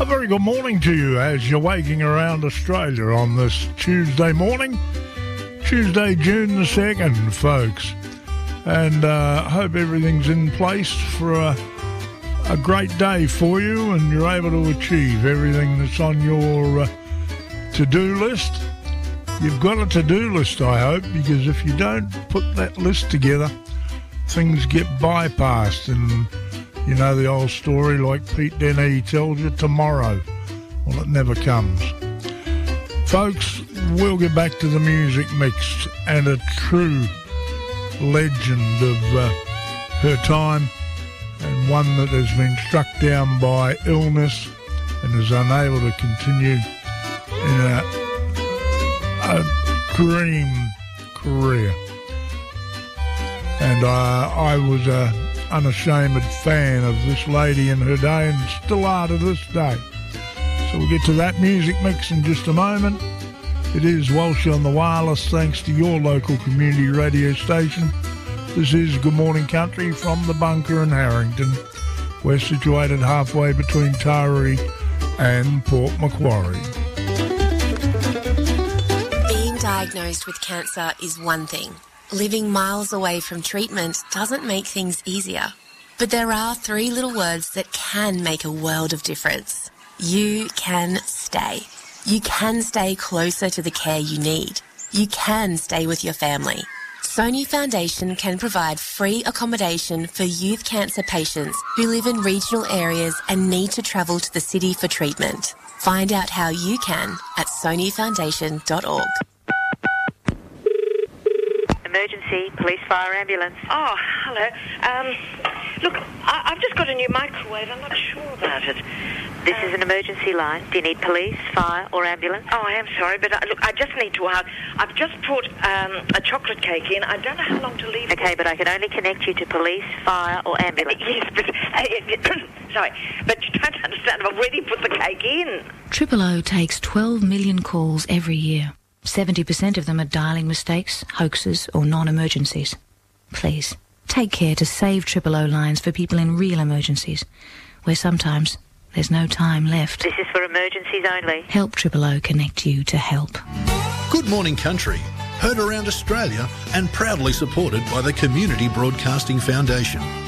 A very good morning to you as you're waking around Australia on this Tuesday morning, Tuesday, June the 2nd, folks. And hope everything's in place for a great day for you and you're able to achieve everything that's on your to-do list. You've got a to-do list, I hope, because if you don't put that list together, things get bypassed. And you know the old story, like Pete Denny tells you, tomorrow. Well, it never comes. Folks, we'll get back to the music mix and a true legend of her time, and one that has been struck down by illness and is unable to continue in a dream career. And I was a unashamed fan of this lady in her day and still are to this day. So we'll get to that music mix in just a moment. It is Welsh on the Wireless, thanks to your local community radio station. This is Good Morning Country from the Bunker in Harrington. We're situated halfway between Taree and Port Macquarie. Being diagnosed with cancer is one thing. Living miles away from treatment doesn't make things easier. But there are 3 little words that can make a world of difference. You can stay. You can stay closer to the care you need. You can stay with your family. Sony Foundation can provide free accommodation for youth cancer patients who live in regional areas and need to travel to the city for treatment. Find out how you can at sonyfoundation.org. Emergency, police, fire, ambulance. Oh, hello. Look, I've just got a new microwave. I'm not sure about it. This is an emergency line. Do you need police, fire, or ambulance? Oh, I am sorry, but look, I just need to ask. I've just brought a chocolate cake in. I don't know how long to leave it. Okay, but I can only connect you to police, fire, or ambulance. Yes, but... sorry, but you don't understand. I've already put the cake in. Triple O takes 12 million calls every year. 70% of them are dialing mistakes, hoaxes or non-emergencies. Please, take care to save Triple O lines for people in real emergencies, where sometimes there's no time left. This is for emergencies only. Help Triple O connect you to help. Good Morning Country, heard around Australia and proudly supported by the Community Broadcasting Foundation.